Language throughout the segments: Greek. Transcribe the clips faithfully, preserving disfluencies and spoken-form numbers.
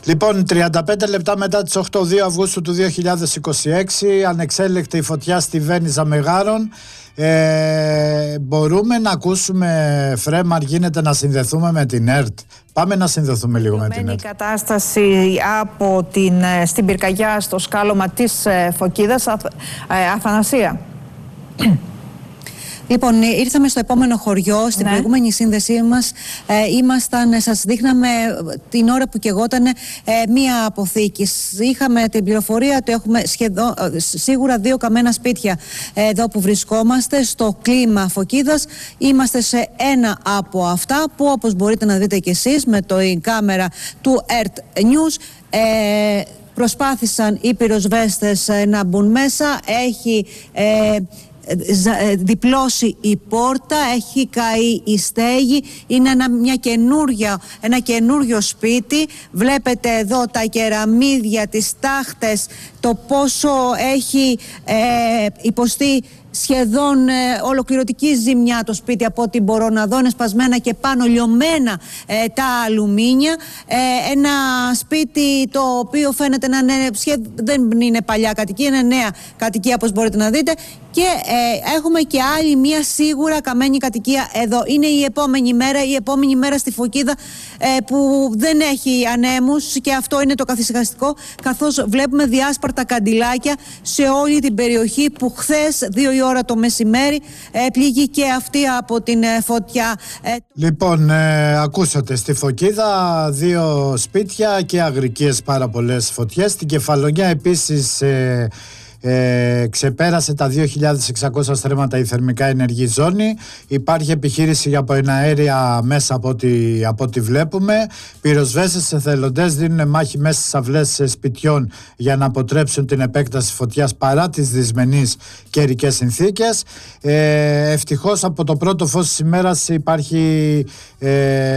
Λοιπόν, τριάντα πέντε λεπτά μετά τις οκτώ Αυγούστου του δύο χιλιάδες είκοσι έξι, ανεξέλεκτη η φωτιά στη Βένιζα Μεγάρων. Ε, μπορούμε να ακούσουμε, Φρέμαρ, γίνεται να συνδεθούμε με την ΕΡΤ? Πάμε να συνδεθούμε λίγο με την ΕΡΤ. Η κατάσταση από την, στην πυρκαγιά στο σκάλωμα της Φωκίδας. Αθ, ε, Αθανασία. Λοιπόν, ήρθαμε στο επόμενο χωριό. Στην ναι. προηγούμενη σύνδεσή μας ε, ήμασταν, σας δείχναμε την ώρα που καιγόταν ε, μία αποθήκη. Είχαμε την πληροφορία ότι έχουμε σχεδόν, σίγουρα δύο καμένα σπίτια ε, εδώ που βρισκόμαστε, στο κλίμα Φωκίδας. Είμαστε σε ένα από αυτά που, όπως μπορείτε να δείτε κι εσείς με το η κάμερα του ΕΡΤ News, ε, προσπάθησαν οι πυροσβέστες να μπουν μέσα. Έχει... Ε, διπλώσει η πόρτα, έχει καεί η στέγη. Είναι ένα, μια καινούρια, ένα καινούριο σπίτι. Βλέπετε εδώ τα κεραμίδια, τις τάχτες, το πόσο έχει ε, υποστεί σχεδόν ε, ολοκληρωτική ζημιά το σπίτι, από ό,τι μπορώ να δω. Είναι σπασμένα και πάνω λιωμένα ε, τα αλουμίνια. Ε, ένα σπίτι το οποίο φαίνεται να είναι σχεδόν, δεν είναι παλιά κατοικία, είναι νέα κατοικία, όπως μπορείτε να δείτε. Και ε, έχουμε και άλλη μία σίγουρα καμένη κατοικία εδώ. Είναι η επόμενη μέρα, η επόμενη μέρα στη Φωκίδα ε, που δεν έχει ανέμους, και αυτό είναι το καθησυχαστικό, καθώς βλέπουμε διάσπαρτα καντιλάκια σε όλη την περιοχή που χθες δύο η ώρα το μεσημέρι ε, πλήγει και αυτή από την ε, φωτιά. Ε, λοιπόν, ε, ακούσατε, στη Φωκίδα δύο σπίτια και αγρικίες πάρα πολλές φωτιές. Στην Κεφαλονιά επίσης ε, Ε, ξεπέρασε τα δύο χιλιάδες εξακόσια στρέμματα η θερμικά ενεργή ζώνη. Υπάρχει επιχείρηση για αποεναέρια μέσα από ό,τι, από ό,τι βλέπουμε. Πυροσβέστες εθελοντές δίνουν μάχη μέσα στις αυλές σπιτιών για να αποτρέψουν την επέκταση φωτιάς παρά τις δυσμενείς καιρικές συνθήκες. Ε, ευτυχώς από το πρώτο φως της ημέρας υπάρχει ε,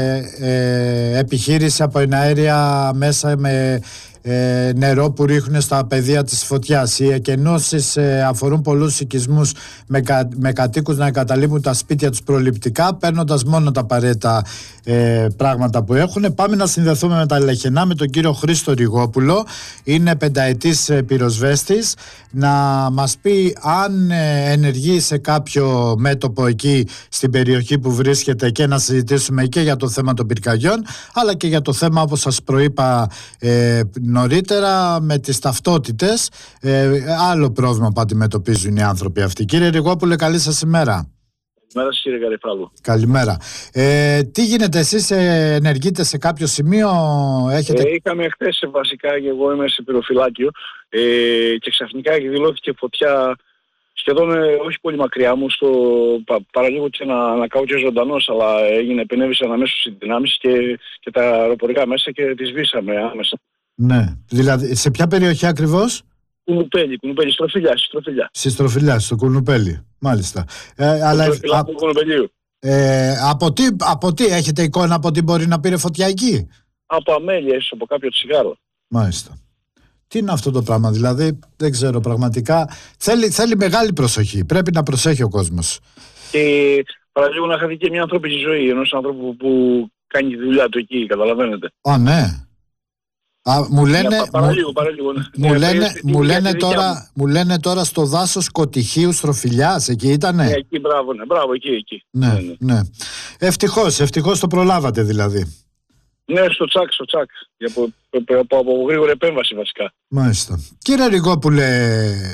ε, επιχείρηση αποεναέρια μέσα με Ε, νερό που ρίχνουν στα πεδία της φωτιάς. Οι εκενώσεις ε, αφορούν πολλούς οικισμούς με, κα, με κατοίκους να εγκαταλείπουν τα σπίτια τους προληπτικά, παίρνοντας μόνο τα απαραίτητα ε, πράγματα που έχουν. Πάμε να συνδεθούμε με τα Λεχενά, με τον κύριο Χρήστο Ριγόπουλο. Είναι πενταετής ε, πυροσβέστης. Να μας πει αν ε, ενεργεί σε κάποιο μέτωπο εκεί στην περιοχή που βρίσκεται, και να συζητήσουμε και για το θέμα των πυρκαγιών, αλλά και για το θέμα, όπως σας προείπα ε, νωρίτερα, με τις ταυτότητες, ε, άλλο πρόβλημα που αντιμετωπίζουν οι άνθρωποι αυτοί. Κύριε Ριγόπουλε, καλή σας ημέρα. Καλημέρα σας, κύριε Γαρυφάλου. Καλημέρα. Ε, τι γίνεται, εσείς ε, ενεργείτε σε κάποιο σημείο? Έχετε... Ε, είχαμε χθες βασικά, και εγώ είμαι σε πυροφυλάκιο, ε, και ξαφνικά δηλώθηκε φωτιά σχεδόν ε, όχι πολύ μακριά μου, στο, πα, παραλίγο και να, να κάω και ζωντανός, αλλά έγινε, επενέβησαν αμέσως οι δυνάμεις και, και τα αεροπορικά μέσα και τις σβήσαμε άμεσα. Ναι, δηλαδή σε ποια περιοχή ακριβώς? Κουνουπέλη, Κουνουπέλη, Στροφιλιά, Στροφιλιά. Στη Στροφιλιά, στο Κουνουπέλη, μάλιστα. Ε, αλλά, α, του Κουνουπελίου. Ε, από, τι, από τι έχετε εικόνα, από τι μπορεί να πήρε φωτιά εκεί? Από αμέλειες, από κάποιο τσιγάρο. Μάλιστα. Τι είναι αυτό το πράγμα, δηλαδή, δεν ξέρω πραγματικά. Θέλει, θέλει μεγάλη προσοχή, πρέπει να προσέχει ο κόσμος. Και παραλίγο να χαθεί και μια ανθρώπινη ζωή ενός ανθρώπου που κάνει τη δουλειά του εκεί, καταλαβαίνετε. Α, ναι. Α, μου λένε, yeah, παραλίγο, παραλίγο, ναι. μου, ναι, λένε, ναι, μου, λένε μου. τώρα, μου λένε τώρα στο δάσος Κωτυχίου Στροφιλιάς, εκεί ήτανε? Ναι, εκεί, μπράβο, ναι, μπράβο, εκεί, εκεί. Ναι, ναι, ναι. ναι. Ευτυχώς, ευτυχώς το προλάβατε δηλαδή. Ναι, στο τσάκ, στο τσάκ. Από, από, από, από γρήγορη επέμβαση βασικά. Μάλιστα. Κύριε Ριγόπουλε,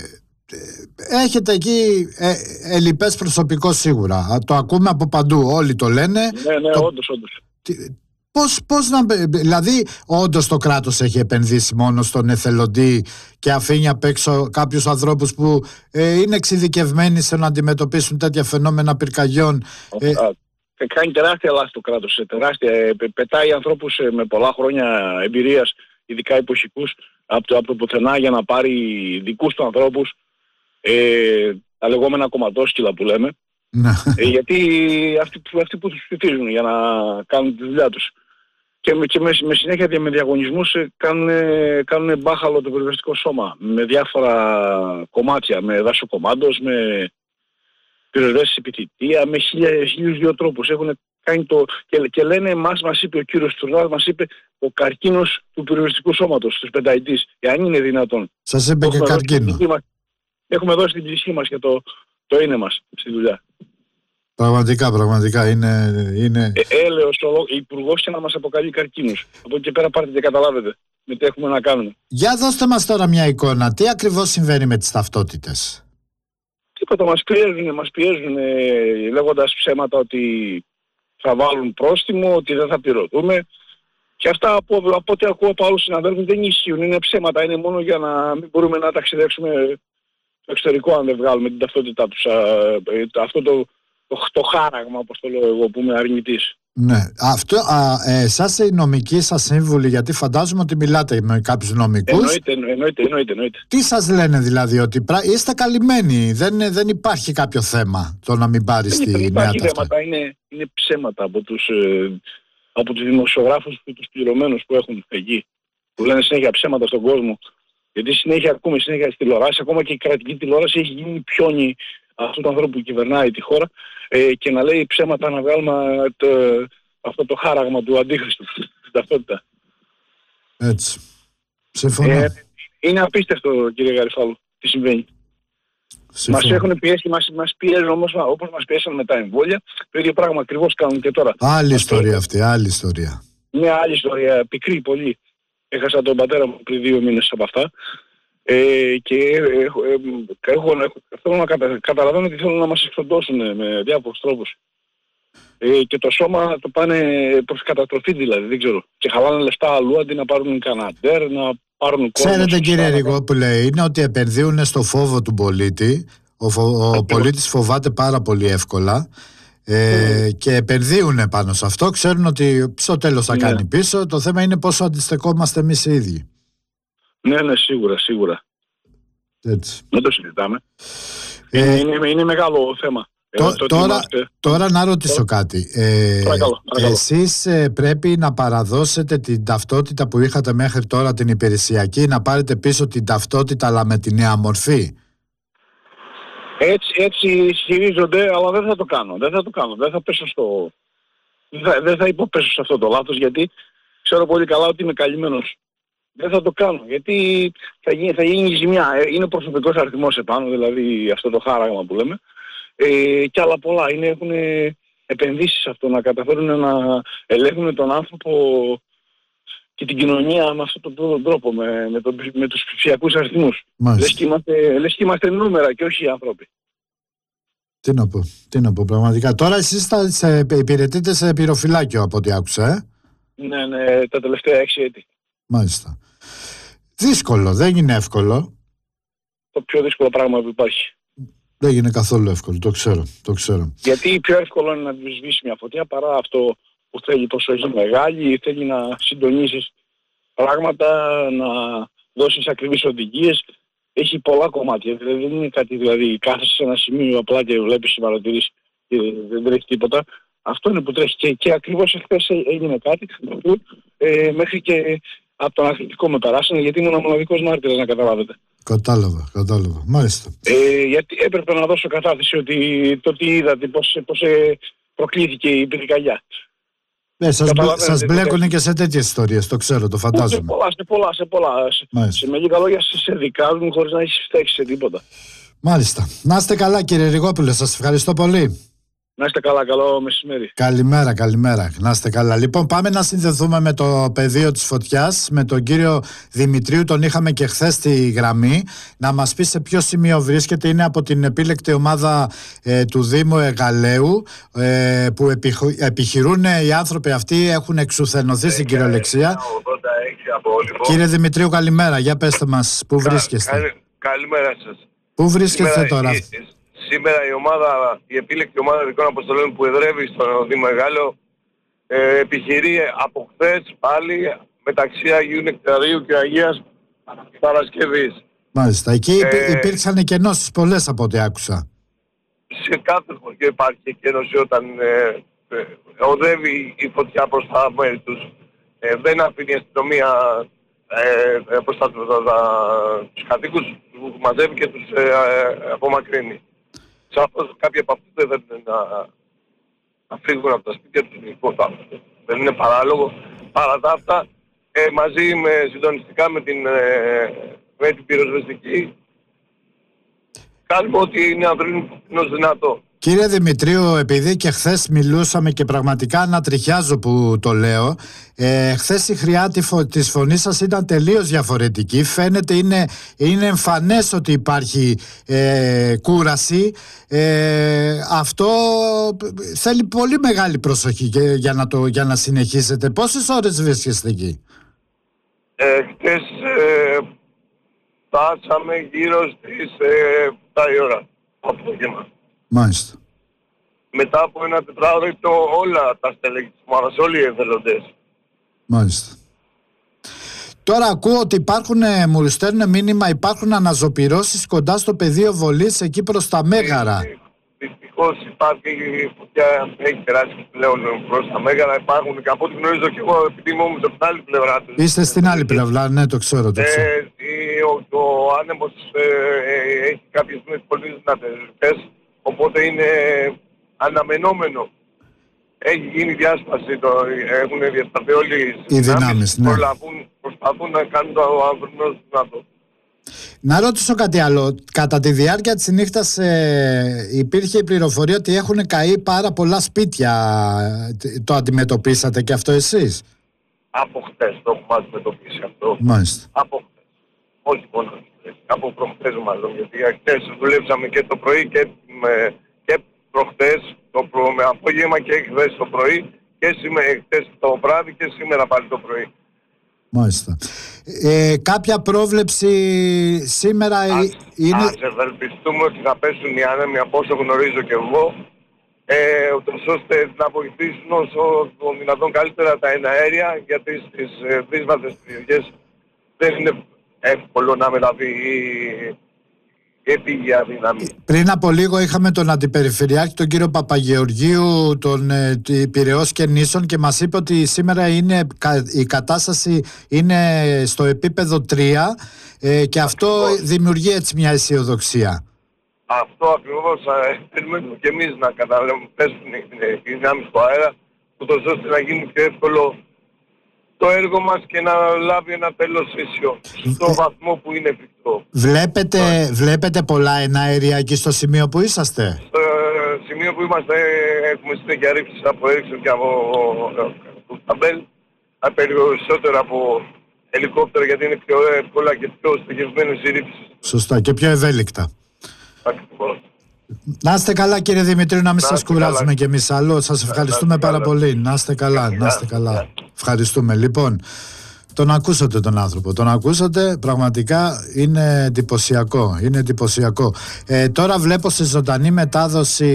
έχετε εκεί ε, ελλειπές προσωπικό σίγουρα. Το ακούμε από παντού, όλοι το λένε. Ναι, ναι, το... όντως, όντως. Πώς, πώς να... Δηλαδή, όντως το κράτος έχει επενδύσει μόνο στον εθελοντή και αφήνει απ' έξω κάποιους ανθρώπους που ε, είναι εξειδικευμένοι σε να αντιμετωπίσουν τέτοια φαινόμενα πυρκαγιών. Ε, ε, κάνει τεράστια λάθη το κράτος. Τεράστια. Ε, πετάει ανθρώπους ε, με πολλά χρόνια εμπειρίας, ειδικά εποχικούς, από το, από το πουθενά για να πάρει δικούς του ανθρώπους, ε, τα λεγόμενα κομματόσκυλα που λέμε. ε, γιατί αυτοί, αυτοί που τους ψηφίζουν για να κάνουν τη δουλειά τους. Και με, και με, με συνέχεια με διαγωνισμούς κάνουν, κάνουν μπάχαλο το πυροσβεστικό σώμα με διάφορα κομμάτια, με δασοκομάντος, με πυροσβέστες επιτυχία, με χίλια, χίλιους δύο τρόπους. Έχουν κάνει το, και, και λένε μας, μας είπε ο κύριος Τουρνάς, μας είπε ο καρκίνος του περιοριστικού σώματος, στους πενταετής, αν είναι δυνατόν. Σας είπε και καρκίνο. Έχουμε δώσει την ψυχή μας και το, το είναι μας στη δουλειά. Πραγματικά, πραγματικά είναι... είναι... Ε, έλεος ο υπουργός και να μας αποκαλεί καρκίνους. Από εκεί και πέρα πάρτε και καταλάβετε με τι έχουμε να κάνουμε. Για δώστε μας τώρα μια εικόνα. Τι ακριβώς συμβαίνει με τις ταυτότητες? Τίποτα, μας πιέζουν, μας πιέζουν λέγοντας ψέματα ότι θα βάλουν πρόστιμο, ότι δεν θα πληρωθούμε. Και αυτά από, από ό,τι ακούω από άλλους συναδέλφους δεν ισχύουν. Είναι ψέματα, είναι μόνο για να μην μπορούμε να ταξιδέψουμε στο εξωτερικό αν δεν βγάλουμε την ταυτότητά τους. Αυτό το, το, το χάραγμα, όπως το λέω εγώ, που είμαι αρνητής. Ναι. Αυτό, α, ε, εσάς οι νομικοί σας σύμβουλοι, γιατί φαντάζομαι ότι μιλάτε με κάποιους νομικούς. Εννοείται, εννοείται, εννοείται, εννοείται. Τι σας λένε δηλαδή, ότι πρα... είστε καλυμμένοι, δεν, δεν υπάρχει κάποιο θέμα το να μην πάρεις τη νέα ταυτότητα? Θέματα, είναι, είναι ψέματα από τους, ε, από τους δημοσιογράφους και τους πληρωμένους που έχουν εκεί. Που λένε συνέχεια ψέματα στον κόσμο. Γιατί συνέχεια ακούμε συνέχεια στη τηλεόραση, ακόμα και η κρατική τηλεόραση έχει γίνει πιόνι αυτού του ανθρώπου που κυβερνάει τη χώρα ε, και να λέει ψέματα να βγάλουμε το, αυτό το χάραγμα του αντίχριστου, την ταυτότητα. Έτσι. Συμφωνώ. Ε, είναι απίστευτο, κύριε Γαριφάλου, τι συμβαίνει. Συμφωνώ. Μας έχουν πιέσει, μας, μας πιέζουν όμως όπως μας πιέσαν με τα εμβόλια. Το ίδιο πράγμα ακριβώς κάνουν και τώρα. Άλλη ιστορία αυτή, άλλη ιστορία. Μια άλλη ιστορία, πικρή πολύ. Έχασα τον πατέρα μου πριν δύο μήνες από αυτά. Ε, και έχω, ε, έχω, θέλω να κατα, καταλαβαίνω ότι θέλουν να μας εξοντώσουν με διάφορους τρόπους. Ε, και το σώμα το πάνε προς καταστροφή δηλαδή, δεν ξέρω. Και χαλάνε λεφτά αλλού αντί να πάρουν καναντέρ, να πάρουν κόσμο. Ξέρετε κύριε Ριγόπουλε, είναι ότι επενδύουν στο φόβο του πολίτη. Ο, φο, ο πολίτης φοβάται πάρα πολύ εύκολα. Ε, mm. Και επενδύουν πάνω σε αυτό. Ξέρουν ότι στο τέλος θα ναι. κάνει πίσω. Το θέμα είναι πόσο αντιστεκόμαστε εμείς οι ίδιοι. Ναι, ναι, σίγουρα, σίγουρα. Έτσι. Δεν το συζητάμε. Ε, είναι, είναι, είναι μεγάλο θέμα. Το, το τώρα, είμαστε... τώρα να ρωτήσω τώρα... κάτι. Ε, παρακαλώ, παρακαλώ. Εσείς ε, πρέπει να παραδώσετε την ταυτότητα που είχατε μέχρι τώρα, την υπηρεσιακή, να πάρετε πίσω την ταυτότητα αλλά με τη νέα μορφή. Έτσι, έτσι ισχυρίζονται, αλλά δεν θα το κάνω. Δεν θα το κάνω. Δεν θα πέσω στο... Δεν θα, δεν θα υποπέσω σε αυτό το λάθος, γιατί ξέρω πολύ καλά ότι είμαι καλυμμένος. Δεν θα το κάνω, γιατί θα γίνει, θα γίνει ζημιά. Είναι προσωπικός αριθμός επάνω, δηλαδή αυτό το χάραγμα που λέμε. Ε, και άλλα πολλά. Είναι, έχουν επενδύσει σε αυτό, να καταφέρουν να ελέγχουν τον άνθρωπο και την κοινωνία με αυτόν τον τρόπο, με, με, το, με τους ψηφιακούς αριθμούς. Λες και, είμαστε, λες και είμαστε νούμερα και όχι οι άνθρωποι. Τι να πω, τι να πω πραγματικά. Τώρα εσείς θα σε, υπηρετείτε σε πυροφυλάκιο από ό,τι άκουσα, ε? Ναι, ναι, τα τελευταία έξι έτη. Μάλιστα. Δύσκολο, δεν είναι εύκολο. Το πιο δύσκολο πράγμα που υπάρχει. Δεν είναι καθόλου εύκολο, το ξέρω, το ξέρω. Γιατί πιο εύκολο είναι να σβήσει μια φωτιά παρά αυτό που θέλει προσοχή μεγάλη, θέλει να συντονίσεις πράγματα, να δώσεις ακριβείς οδηγίες. Έχει πολλά κομμάτια, δηλαδή δεν είναι κάτι, δηλαδή κάθεσαι σε ένα σημείο απλά και βλέπεις παρατηρήσεις και δεν τρέχει τίποτα. Αυτό είναι που τρέχει και, και ακριβώς εχθές έγινε κάτι που ε, μέχρι και από τον αθλητικό με περάσανε, γιατί ήμουν ο μοναδικός μάρτυρας, να καταλάβετε. Κατάλαβα, κατάλαβα. Μάλιστα. Ε, γιατί έπρεπε να δώσω κατάθεση ότι το τι είδατε, πώς, πώς ε, προκλήθηκε η πυρκαγιά. Ναι, σας, σας μπλέκουν και σε τέτοιες ιστορίες, το ξέρω, το φαντάζομαι. Σε πολλά, σε πολλά, σε πολλά. Σε, σε με λίγα λόγια σε δικάζουν χωρίς να έχεις φταίξει σε τίποτα. Μάλιστα. Να είστε καλά κύριε Ριγόπουλε, σας ευχαριστώ πολύ. Να είστε καλά, καλό μεσημέρι. Καλημέρα, καλημέρα. Να είστε καλά. Λοιπόν, πάμε να συνδεθούμε με το πεδίο της φωτιάς, με τον κύριο Δημητρίου. Τον είχαμε και χθες στη γραμμή. Να μας πει σε ποιο σημείο βρίσκεται. Είναι από την επίλεκτη ομάδα ε, του Δήμου Εγαλαίου, ε, που επιχου, επιχειρούν οι άνθρωποι αυτοί, έχουν εξουθενωθεί στην κυριολεξία. Κύριε Δημητρίου, καλημέρα. Για πέστε μας, πού βρίσκεστε. Καλη, καλημέρα σας. Πού βρίσκεστε σήμερα, τώρα. Η, σήμερα η ομάδα, η επίλεκτη ομάδα δικών αποστολών που εδρεύει στο Δήμο Εγάλεο ε, επιχειρεί από χθες πάλι μεταξύ Αγίου Νεκταρίου και Αγίας Παρασκευής. Μάλιστα. Εκεί ε, υπήρξαν εκενώσεις πολλές από ό,τι άκουσα. Σε κάθε χωριό υπάρχει εκένωση όταν ε, ε, οδεύει η φωτιά προς τα μέρη τους. Ε, δεν αφήνει η αστυνομία ε, προς τα, τα, τα, τους κατοίκους που μαζεύει και τους ε, ε, απομακρύνει. Σαφώς κάποιοι από αυτούς δεν θέλουν να, να φύγουν από τα σπίτια τους, δεν είναι παράλογο. Παρά τα αυτά, ε, μαζί με, συντονιστικά με την, ε, με την πυροσβεστική, κάνουμε ό,τι είναι ανθρωπινώς δυνατό. Κύριε Δημητρίου, επειδή και χθες μιλούσαμε και πραγματικά ανατριχιάζω που το λέω, ε, χθες η χρειά της φωνής σας ήταν τελείως διαφορετική. Φαίνεται, είναι, είναι εμφανές ότι υπάρχει ε, κούραση. Ε, αυτό θέλει πολύ μεγάλη προσοχή για, για, να, το, για να συνεχίσετε. Πόσες ώρες βρίσκεστε εκεί? Ε, χθες ε, φτάσαμε γύρω στις ε, επτά η ώρα από το γεύμα. Μάλιστα. Μετά από ένα τετράωρο όλα τα στελέχη της ομάδας, όλοι οι εθελοντές. Μάλιστα. Τώρα ακούω ότι υπάρχουν, μου στέλνουν μήνυμα, υπάρχουν αναζωπυρώσεις κοντά στο πεδίο βολής εκεί προς τα Μέγαρα. Δυστυχώς υπάρχει φωτιά, έχει περάσει πλέον προς τα Μέγαρα. Υπάρχουν, και από ό,τι γνωρίζω και εγώ, επειδή είμαι όμως από την άλλη πλευρά του. Είστε στην άλλη πλευρά, ναι, το ξέρω. Το ξέρω. Ε, ο, ο άνεμος ε, ε, έχει κάποιες στιγμές πολύ δυνατές, οπότε είναι αναμενόμενο. Έχει γίνει διάσπαση, το, έχουν διασπαθεί όλοι οι δυνάμεις, ναι. Προλαβούν, προσπαθούν να κάνουν το ανθρωπινό δυνατό. Να ρωτήσω κάτι άλλο. Κατά τη διάρκεια της νύχτας ε, υπήρχε η πληροφορία ότι έχουν καεί πάρα πολλά σπίτια. Το αντιμετωπίσατε και αυτό εσείς? Από χτες το έχουμε αντιμετωπίσει αυτό. Μάλιστα. Από χτες. Όχι μόνο χτες. Από προχτές μάλλον. Γιατί χτες δουλέψαμε και το πρωί και, με, και προχτές το προ, με απόγευμα και χθες το πρωί και σήμερα, χτες το βράδυ και σήμερα πάλι το πρωί. Μάλιστα. Ε, κάποια πρόβλεψη σήμερα ας, είναι... Ας ευελπιστούμε ότι θα πέσουν οι άνεμοι από όσο γνωρίζω και εγώ, ε, ώστε να βοηθήσουν όσο το δυνατόν καλύτερα τα εναέρια, γιατί στις ε, δύσβατες περιοχές δεν είναι εύκολο να μεταβεί η επίγεια δύναμη. Πριν από λίγο είχαμε τον Αντιπεριφερειάρχη, τον κύριο Παπαγεωργίου, τον ε, Πειραιώς και Νήσων, και μας είπε ότι σήμερα είναι, η κατάσταση είναι στο επίπεδο τρία ε, και αυτό ακριβώς δημιουργεί έτσι μια αισιοδοξία. Αυτό ακριβώς θέλουμε και εμείς να καταλάβουμε, πέσουν οι δυνάμεις στο αέρα, ούτως ώστε να γίνει πιο εύκολο το έργο μας και να λάβει ένα τέλος αίσιο στο βαθμό που είναι εφικτό. Βλέπετε, βλέπετε πολλά εναέρια εκεί στο σημείο που είσαστε? Στο σημείο που είμαστε έχουμε συνέχεια ρήψεις από Έριξον και από το Ταμπέλ, περισσότερο από ελικόπτερα, γιατί είναι πιο εύκολα και πιο στοχευμένες οι ρήψεις. Σωστά, και πιο ευέλικτα. Ακριβώς. Να είστε καλά, κύριε Δημητρίου, να μην σας κουράζουμε κι εμείς άλλο. Σας ευχαριστούμε πάρα πολύ. Να είστε καλά, να είστε καλά. Ευχαριστούμε. Λοιπόν, τον ακούσατε τον άνθρωπο. Τον ακούσατε, πραγματικά είναι εντυπωσιακό. Είναι εντυπωσιακό. Ε, τώρα βλέπω σε ζωντανή μετάδοση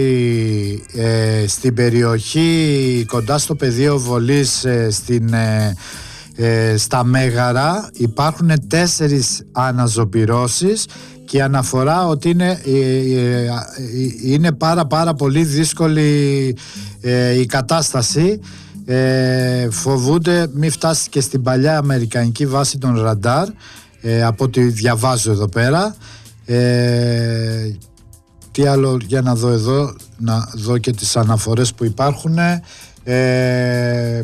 ε, στην περιοχή κοντά στο πεδίο βολής ε, στην... Ε, ε, στα Μέγαρα υπάρχουν τέσσερις αναζωπυρώσεις και η αναφορά ότι είναι, ε, ε, είναι πάρα πάρα πολύ δύσκολη ε, η κατάσταση. Ε, φοβούνται μη φτάσει και στην παλιά αμερικανική βάση των ραντάρ, ε, από ό,τι διαβάζω εδώ πέρα. Ε, τι άλλο, για να δω εδώ, να δω και τις αναφορές που υπάρχουν. Ε,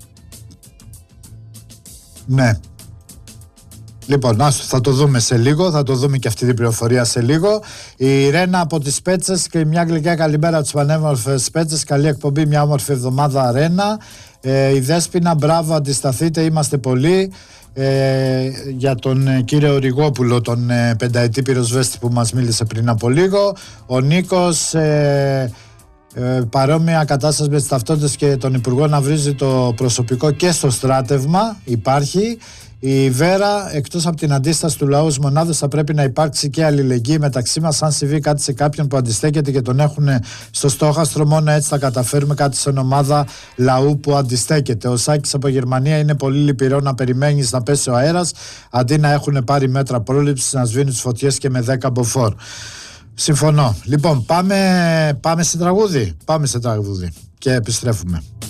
ναι. Λοιπόν, θα το δούμε σε λίγο, θα το δούμε και αυτή την πληροφορία σε λίγο. Η Ρένα από τις Πέτσες και μια γλυκιά καλημέρα από τις πανέμορφες Πέτσες. Καλή εκπομπή, μια όμορφη εβδομάδα, Ρένα. Ε, η Δέσποινα, μπράβο, αντισταθείτε, είμαστε πολλοί. Ε, για τον ε, κύριο Ριγόπουλο, τον ε, πενταετή πυροσβέστη που μας μίλησε πριν από λίγο. Ο Νίκος, ε, ε, παρόμοια κατάσταση με τις ταυτότητες και τον Υπουργό να βρίζει το προσωπικό και στο στράτευμα, υπάρχει. Η Βέρα, εκτός από την αντίσταση του λαού στις μονάδες, θα πρέπει να υπάρξει και αλληλεγγύη μεταξύ μας. Αν συμβεί κάτι σε κάποιον που αντιστέκεται και τον έχουν στο στόχαστρο, μόνο έτσι θα καταφέρουμε κάτι στην ομάδα λαού που αντιστέκεται. Ο Σάκης από Γερμανία, είναι πολύ λυπηρό να περιμένεις να πέσει ο αέρας αντί να έχουν πάρει μέτρα πρόληψης, να σβήνουν τις φωτιές και με δέκα μποφόρ. Συμφωνώ. Λοιπόν, πάμε, πάμε σε τραγούδι. Πάμε σε τραγούδι και επιστρέφουμε.